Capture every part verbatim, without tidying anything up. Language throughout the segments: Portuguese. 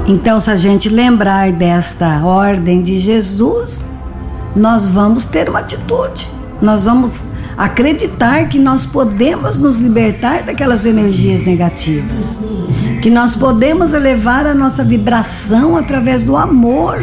Então, se a gente lembrar desta ordem de Jesus, nós vamos ter uma atitude. Nós vamos acreditar que nós podemos nos libertar daquelas energias negativas. Que nós podemos elevar a nossa vibração através do amor.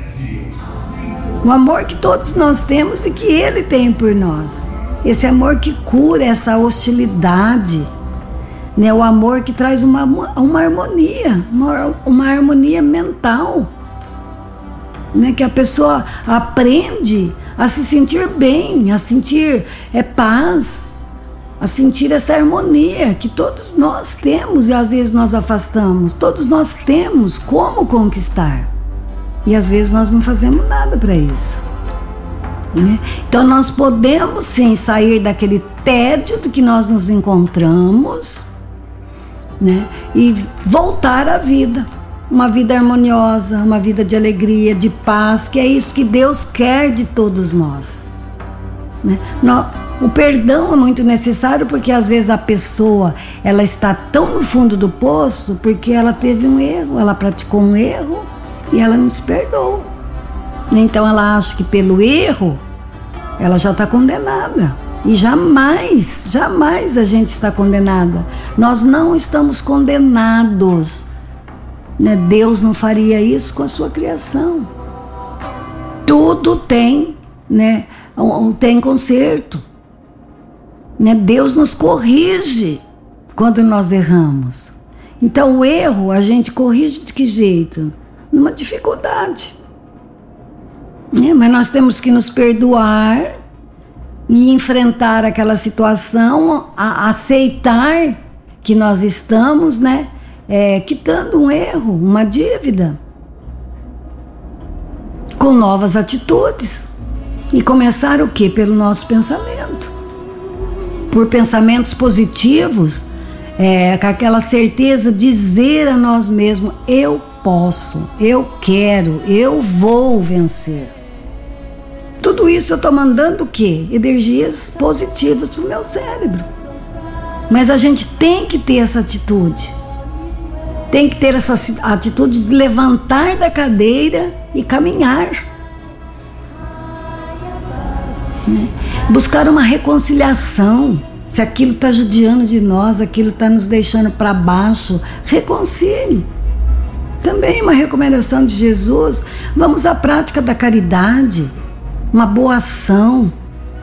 O amor que todos nós temos e que Ele tem por nós. Esse amor que cura essa hostilidade. Né, o amor que traz uma, uma harmonia, uma, uma harmonia mental, né, que a pessoa aprende a se sentir bem, a sentir é, paz, a sentir essa harmonia que todos nós temos e às vezes nós afastamos. Todos nós temos como conquistar e às vezes nós não fazemos nada para isso. Né? Então nós podemos sim sair daquele tédio do que nós nos encontramos, né? E voltar à vida, uma vida harmoniosa, uma vida de alegria, de paz, que é isso que Deus quer de todos nós, né? O perdão é muito necessário porque às vezes a pessoa ela está tão no fundo do poço porque ela teve um erro, ela praticou um erro e ela não se perdoou. Então ela acha que pelo erro ela já está condenada. E jamais, jamais a gente está condenada. Nós não estamos condenados. Né? Deus não faria isso com a sua criação. Tudo tem, né, tem conserto. Né? Deus nos corrige quando nós erramos. Então o erro a gente corrige de que jeito? Numa dificuldade. Né? Mas nós temos que nos perdoar e enfrentar aquela situação, a, aceitar que nós estamos, né, é, quitando um erro, uma dívida, com novas atitudes. E começar o quê? Pelo nosso pensamento. Por pensamentos positivos, é, com aquela certeza de dizer a nós mesmos: eu posso, eu quero, eu vou vencer. Tudo isso eu estou mandando o quê? Energias positivas para o meu cérebro. Mas a gente tem que ter essa atitude. Tem que ter essa atitude de levantar da cadeira e caminhar. Né? Buscar uma reconciliação. Se aquilo está judiando de nós, aquilo está nos deixando para baixo, reconcilie. Também uma recomendação de Jesus. Vamos à prática da caridade. Uma boa ação,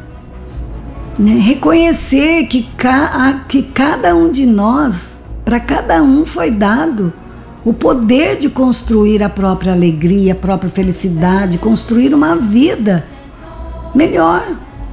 né? Reconhecer que, ca, que cada um de nós, para cada um foi dado o poder de construir a própria alegria, a própria felicidade, construir uma vida melhor.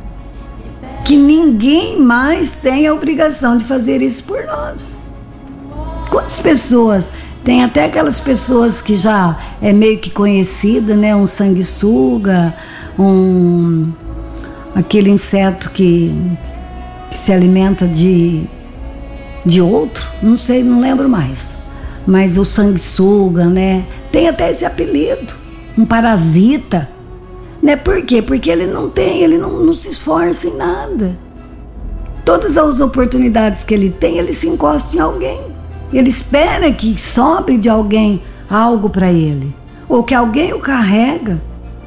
Que ninguém mais tem a obrigação de fazer isso por nós. Quantas pessoas, tem até aquelas pessoas que já é meio que conhecida, né? Um sanguessuga, Um, aquele inseto que, que se alimenta de, de outro, não sei, não lembro mais, mas o sanguessuga, né? Tem até esse apelido, um parasita, né? Por quê? Porque ele não tem, ele não, não se esforça em nada. Todas as oportunidades que ele tem, ele se encosta em alguém, ele espera que sobre de alguém algo para ele, ou que alguém o carrega.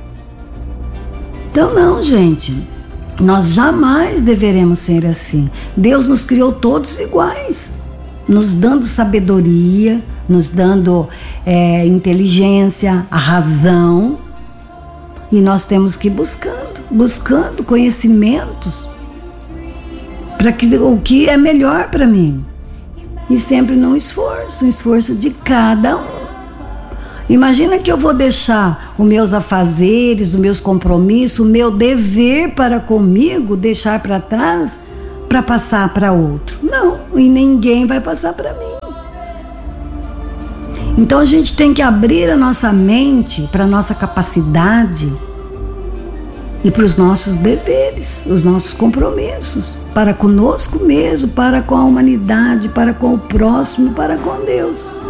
Então não, gente, nós jamais deveremos ser assim. Deus nos criou todos iguais, nos dando sabedoria, nos dando é, inteligência, a razão, e nós temos que ir buscando, buscando conhecimentos para que o que é melhor para mim, e sempre num esforço, um esforço de cada um. Imagina que eu vou deixar os meus afazeres, os meus compromissos, o meu dever para comigo, deixar para trás para passar para outro. Não, e ninguém vai passar para mim. Então a gente tem que abrir a nossa mente para a nossa capacidade e para os nossos deveres, os nossos compromissos, para conosco mesmo, para com a humanidade, para com o próximo, para com Deus.